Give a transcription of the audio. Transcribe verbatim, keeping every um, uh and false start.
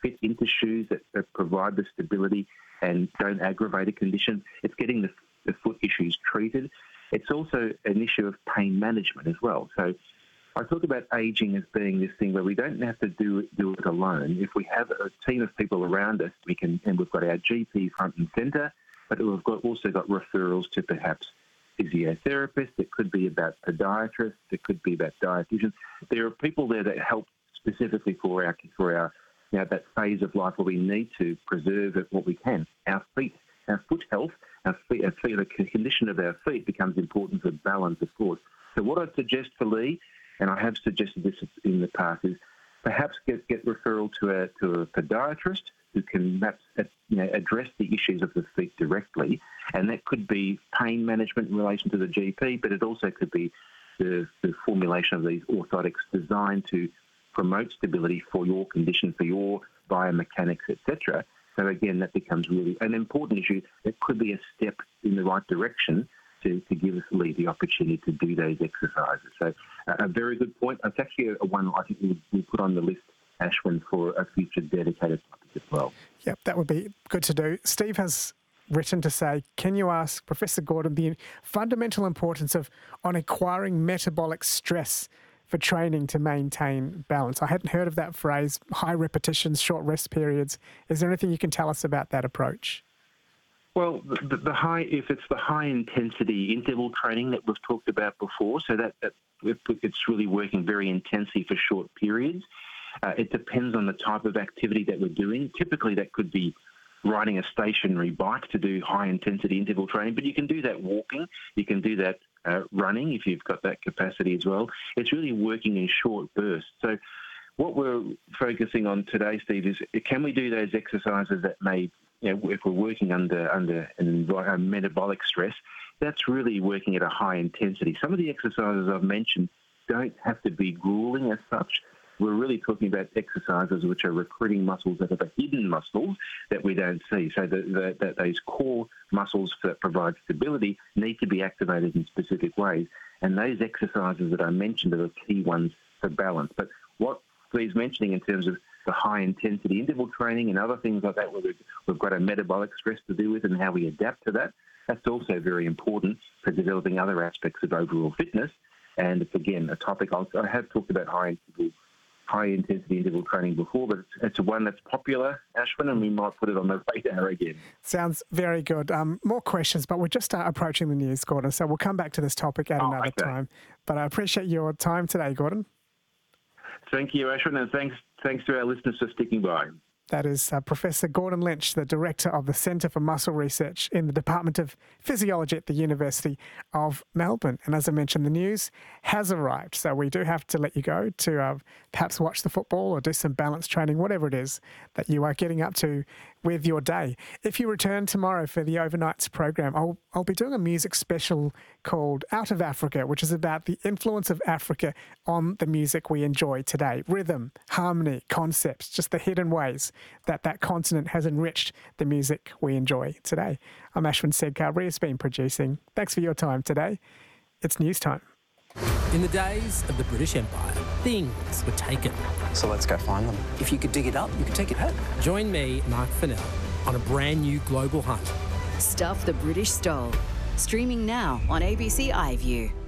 fit into shoes that, that provide the stability and don't aggravate a condition. It's getting the, the foot issues treated. It's also an issue of pain management as well. So I talk about ageing as being this thing where we don't have to do, do it alone. If we have a team of people around us, we can, and we've got our G P front and centre, but we've got, also got referrals to perhaps physiotherapists. It could be about podiatrists. It could be about dietitians. There are people there that help specifically for our for our you know, that phase of life where we need to preserve it what we can. Our feet, our foot health, our feet, our feet, the condition of our feet becomes important for balance, of course. So what I'd suggest for Lee, and I have suggested this in the past, is perhaps get get referral to a to a podiatrist who can perhaps you know address the issues of the feet directly, and that could be pain management in relation to the G P, but it also could be the, the formulation of these orthotics designed to promote stability for your condition, for your biomechanics, et cetera. So again, that becomes really an important issue. It could be a step in the right direction to, to give us Lee the opportunity to do those exercises. So uh, a very good point. It's actually a, a one I think we we put on the list, Ashwin, for a future dedicated topic as well. Yep, that would be good to do. Steve has written to say, can you ask Professor Gordon the fundamental importance of on acquiring metabolic stress for training to maintain balance? I hadn't heard of that phrase, high repetitions, short rest periods. Is there anything you can tell us about that approach? Well, the, the high, if it's the high intensity interval training that we've talked about before, so that, that it's really working very intensely for short periods. Uh, it depends on the type of activity that we're doing. Typically, that could be riding a stationary bike to do high intensity interval training, but you can do that walking. You can do that uh, running if you've got that capacity as well. It's really working in short bursts. So what we're focusing on today, Steve, is can we do those exercises that may, you know, if we're working under under an, a metabolic stress, that's really working at a high intensity. Some of the exercises I've mentioned don't have to be grueling as such. We're really talking about exercises which are recruiting muscles that are hidden muscles that we don't see. So that the, those core muscles that provide stability need to be activated in specific ways. And those exercises that I mentioned are the key ones for balance. But what Steve's mentioning in terms of the high-intensity interval training and other things like that, where we've, we've got a metabolic stress to do with and how we adapt to that, that's also very important for developing other aspects of overall fitness. And it's, again, a topic I'll, I have talked about high-intensity high-intensity interval training before, but it's, it's one that's popular, Ashwin, and we might put it on the radar again. Sounds very good. Um, more questions, but we're just uh, approaching the news, Gordon, so we'll come back to this topic at oh, another okay. time. But I appreciate your time today, Gordon. Thank you, Ashwin, and thanks, thanks to our listeners for sticking by. That is uh, Professor Gordon Lynch, the Director of the Centre for Muscle Research in the Department of Physiology at the University of Melbourne. And as I mentioned, the news has arrived. So we do have to let you go to uh, perhaps watch the football or do some balance training, whatever it is that you are getting up to with your day. If you return tomorrow for the Overnights program, I'll, I'll be doing a music special called Out of Africa, which is about the influence of Africa on the music we enjoy today. Rhythm, harmony, concepts, just the hidden ways that that continent has enriched the music we enjoy today. I'm Ashwin Sedkar. Ria's been producing. Thanks for your time today. It's news time. In the days of the British Empire, things were taken. So let's go find them. If you could dig it up, you could take it home. Join me, Mark Fennell, on a brand new global hunt. Stuff the British Stole. Streaming now on A B C iView.